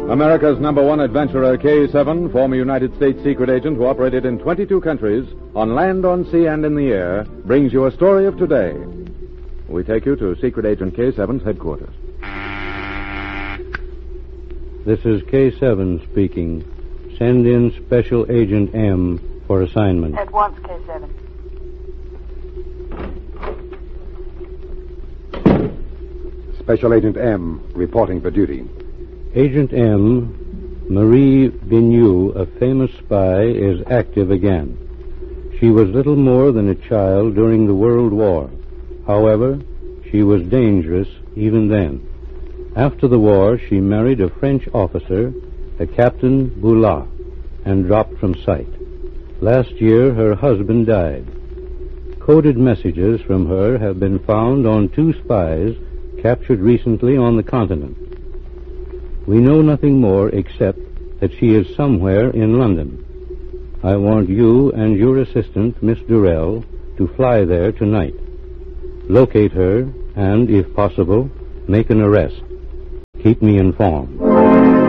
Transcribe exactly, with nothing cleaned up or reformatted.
America's number one adventurer, K seven, former United States secret agent who operated in twenty-two countries, on land, on sea, and in the air, brings you a story of today. We take you to Secret Agent K seven's headquarters. This is K seven speaking. Send in Special Agent M for assignment. At once, K seven. Special Agent M, reporting for duty. Agent M, Marie Vigneault, a famous spy, is active again. She was little more than a child during the World War. However, she was dangerous even then. After the war, she married a French officer, a Captain Boulard, and dropped from sight. Last year, her husband died. Coded messages from her have been found on two spies captured recently on the continent. We know nothing more except that she is somewhere in London. I want you and your assistant, Miss Durrell, to fly there tonight. Locate her and, if possible, make an arrest. Keep me informed.